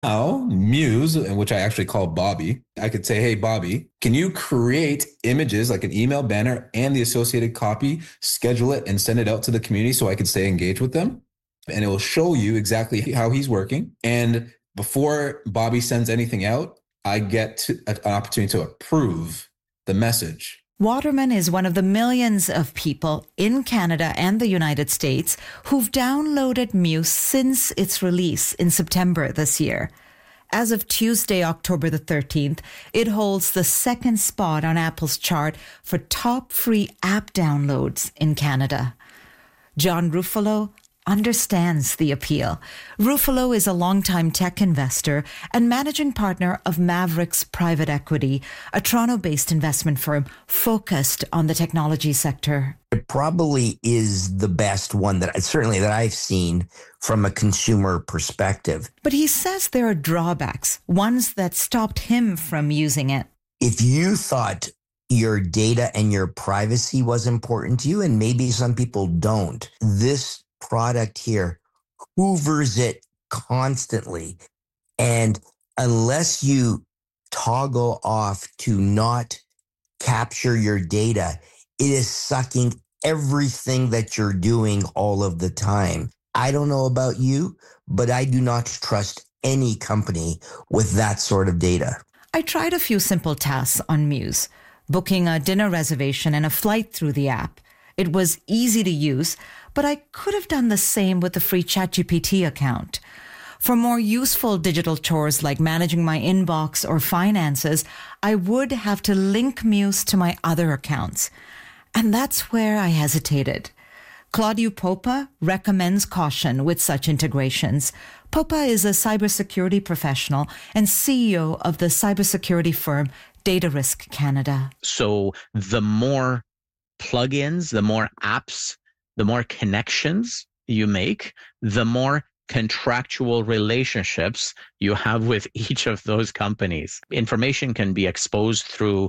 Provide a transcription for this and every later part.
Now, Muse, which I actually call Bobby, I could say, hey, Bobby, can you create images like an email banner and the associated copy, schedule it and send it out to the community so I can stay engaged with them? And it will show you exactly how he's working. And before Bobby sends anything out, I get an opportunity to approve the message. Waterman is one of the millions of people in Canada and the United States who've downloaded Muse since its release in September this year. As of Tuesday, October the 13th, it holds the second spot on Apple's chart for top free app downloads in Canada. John Ruffalo understands the appeal. Ruffalo is a longtime tech investor and managing partner of Mavericks Private Equity, a Toronto-based investment firm focused on the technology sector. It probably is the best one that I've seen from a consumer perspective. But he says there are drawbacks, ones that stopped him from using it. If you thought your data and your privacy was important to you, and maybe some people don't, this product here hoovers it constantly. And unless you toggle off to not capture your data, it is sucking everything that you're doing all of the time. I don't know about you, but I do not trust any company with that sort of data. I tried a few simple tasks on Muse, booking a dinner reservation and a flight through the app. It was easy to use, but I could have done the same with the free ChatGPT account. For more useful digital chores like managing my inbox or finances, I would have to link Muse to my other accounts. And that's where I hesitated. Claudio Popa recommends caution with such integrations. Popa is a cybersecurity professional and CEO of the cybersecurity firm Data Risk Canada. So the more plugins, the more apps, the more connections you make, the more contractual relationships you have with each of those companies. Information can be exposed through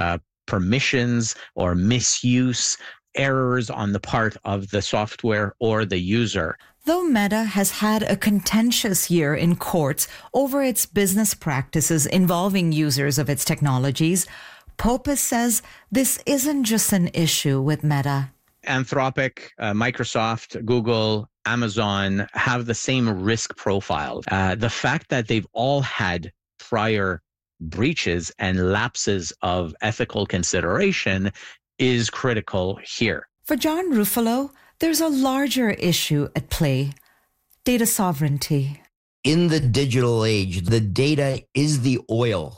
permissions or misuse, errors on the part of the software or the user. Though Meta has had a contentious year in courts over its business practices involving users of its technologies, Popa says this isn't just an issue with Meta. Anthropic, Microsoft, Google, Amazon have the same risk profile. The fact that they've all had prior breaches and lapses of ethical consideration is critical here. For John Ruffalo, there's a larger issue at play: data sovereignty. In the digital age, the data is the oil.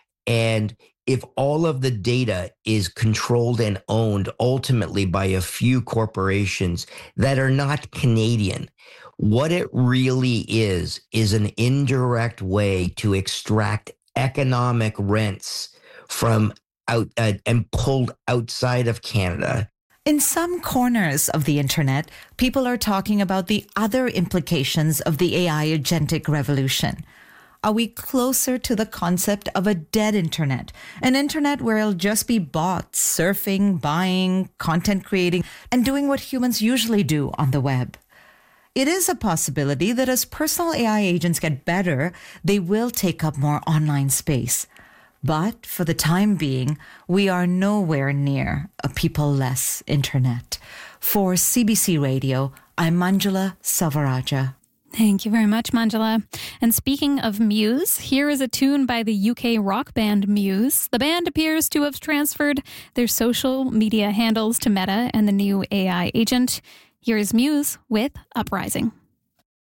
And if all of the data is controlled and owned ultimately by a few corporations that are not Canadian, what it really is an indirect way to extract economic rents from out and pulled outside of Canada. In some corners of the internet, people are talking about the other implications of the AI agentic revolution. Are we closer to the concept of a dead internet? An internet where it'll just be bots surfing, buying, content creating, and doing what humans usually do on the web. It is a possibility that as personal AI agents get better, they will take up more online space. But for the time being, we are nowhere near a people-less internet. For CBC Radio, I'm Manjula Savaraja. Thank you very much, Manjula. And speaking of Muse, here is a tune by the UK rock band Muse. The band appears to have transferred their social media handles to Meta and the new AI agent. Here is Muse with Uprising.